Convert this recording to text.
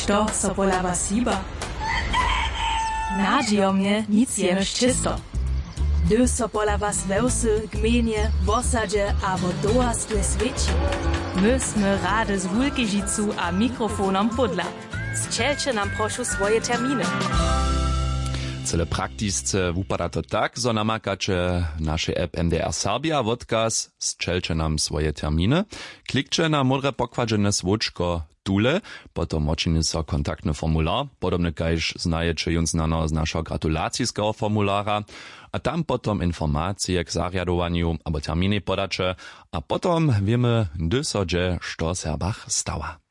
Što so pola was hiba? Nadzijo mnie nic jenoż czysto. Gdy so pola was wełsy, gmienie, wosadzie albo dołastwe świeci. My sme rady z Wulkežicu a mikrofonom podla. Zčelče nam prošu swoje terminy. Cele praktisce wupada to tak, zo namakacie naszej app MDR Serbia wodkas, zčelče nam swoje terminy, klikcie na modre pokładzene słoczko Dule, potom močiny so kontaktny formular, podobne kajž znajecie już znano z naszego gratulacijskiego formulara, a tam potom informacje k zariadowaniu albo terminy podacze, a potom wiemy, gdy so dzieje, što Serbach stała.